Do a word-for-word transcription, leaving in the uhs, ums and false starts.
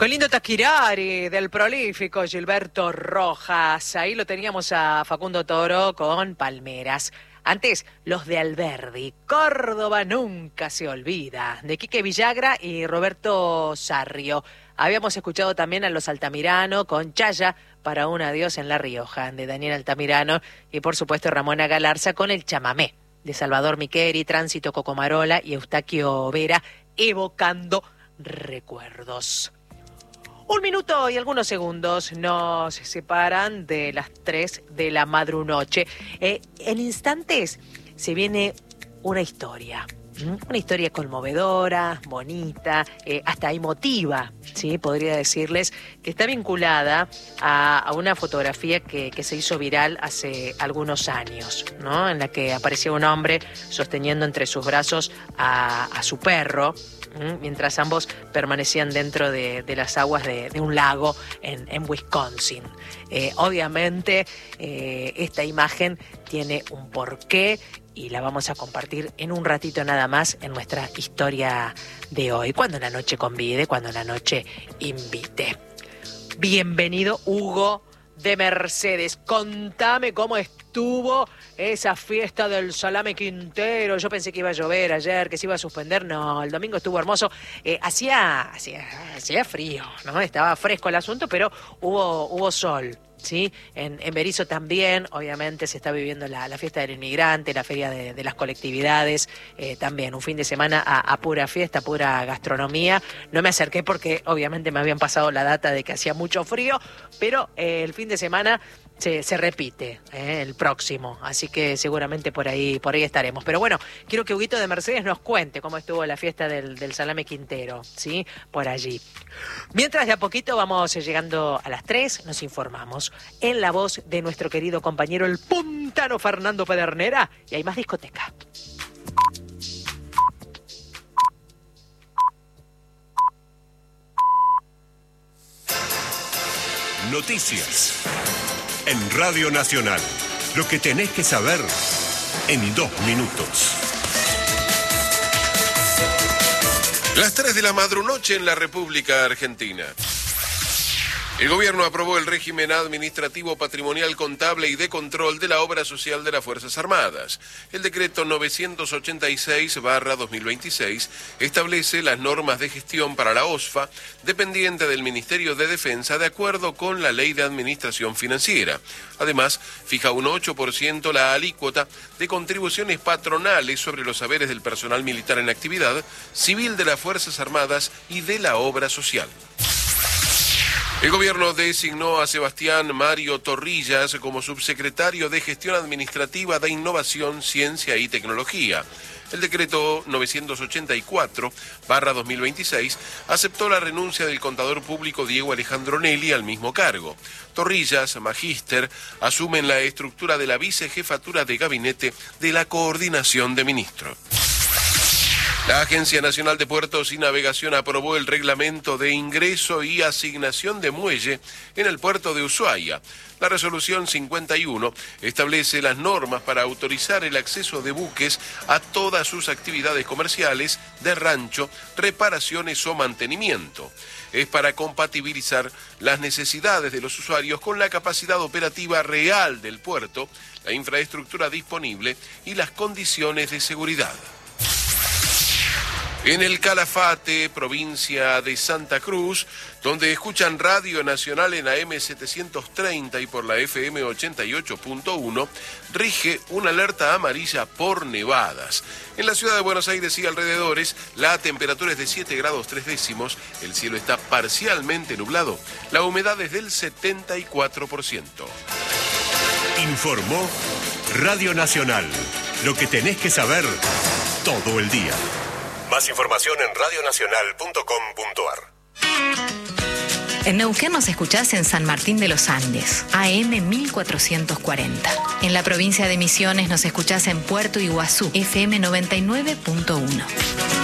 Con lindo taquirari del prolífico Gilberto Rojas. Ahí lo teníamos a Facundo Toro con Palmeras. Antes, los de Alberdi. Córdoba nunca se olvida. De Quique Villagra y Roberto Sarrio. Habíamos escuchado también a los Altamirano con Chaya para un adiós en La Rioja, de Daniel Altamirano. Y por supuesto Ramona Galarza con el chamamé de Salvador Miqueri, Tránsito Cocomarola y Eustaquio Vera, evocando recuerdos. Un minuto y algunos segundos nos separan de las tres de la madrunoche. Eh, en instantes se viene una historia, ¿m? una historia conmovedora, bonita, eh, hasta emotiva, ¿sí? Podría decirles que está vinculada a, a una fotografía que, que se hizo viral hace algunos años, ¿no? En la que aparecía un hombre sosteniendo entre sus brazos a, a su perro, mientras ambos permanecían dentro de, de las aguas de, de un lago en, en Wisconsin. Eh, obviamente, eh, esta imagen tiene un porqué y la vamos a compartir en un ratito nada más en nuestra historia de hoy. Cuando la noche convide, cuando la noche invite. Bienvenido, Hugo de Mercedes. Contame cómo estuvo esa fiesta del Salame Quintero. Yo pensé que iba a llover ayer, que se iba a suspender. No, el domingo estuvo hermoso. Eh, hacía, hacía, hacía frío, ¿no? Estaba fresco el asunto, pero hubo, hubo sol, ¿sí? En, en Berisso también, obviamente, se está viviendo la, la fiesta del inmigrante, la feria de, de las colectividades, eh, también un fin de semana a, a pura fiesta, pura gastronomía. No me acerqué porque obviamente me habían pasado la data de que hacía mucho frío, pero eh, el fin de semana se, se repite, eh, el próximo, así que seguramente por ahí, por ahí estaremos. Pero bueno, quiero que Huguito de Mercedes nos cuente cómo estuvo la fiesta del, del Salame Quintero, ¿sí? Por allí. Mientras de a poquito vamos llegando a las tres, nos informamos en la voz de nuestro querido compañero el puntano Fernando Pedernera, y hay más discoteca. Noticias en Radio Nacional. Lo que tenés que saber en dos minutos. Las tres de la madrunoche en la República Argentina. El gobierno aprobó el régimen administrativo, patrimonial, contable y de control de la obra social de las Fuerzas Armadas. El decreto novecientos ochenta y seis barra dos mil veintiséis establece las normas de gestión para la O S F A, dependiente del Ministerio de Defensa, de acuerdo con la Ley de Administración Financiera. Además, fija un ocho por ciento la alícuota de contribuciones patronales sobre los haberes del personal militar en actividad, civil de las Fuerzas Armadas y de la obra social. El gobierno designó a Sebastián Mario Torrillas como subsecretario de Gestión Administrativa de Innovación, Ciencia y Tecnología. El decreto novecientos ochenta y cuatro barra dos mil veintiséis aceptó la renuncia del contador público Diego Alejandro Nelly al mismo cargo. Torrillas, magíster, asume en la estructura de la vicejefatura de gabinete de la Coordinación de Ministros. La Agencia Nacional de Puertos y Navegación aprobó el reglamento de ingreso y asignación de muelle en el puerto de Ushuaia. La resolución cincuenta y uno establece las normas para autorizar el acceso de buques a todas sus actividades comerciales, de rancho, reparaciones o mantenimiento. Es para compatibilizar las necesidades de los usuarios con la capacidad operativa real del puerto, la infraestructura disponible y las condiciones de seguridad. En el Calafate, provincia de Santa Cruz, donde escuchan Radio Nacional en A M setecientos treinta y por la F M ochenta y ocho punto uno, rige una alerta amarilla por nevadas. En la ciudad de Buenos Aires y alrededores, la temperatura es de siete grados tres décimos, el cielo está parcialmente nublado, la humedad es del setenta y cuatro por ciento. Informó Radio Nacional. Lo que tenés que saber todo el día. Más información en radio nacional punto com punto a r. En Neuquén nos escuchás en San Martín de los Andes, A M mil cuatrocientos cuarenta. En la provincia de Misiones nos escuchás en Puerto Iguazú, F M noventa y nueve punto uno.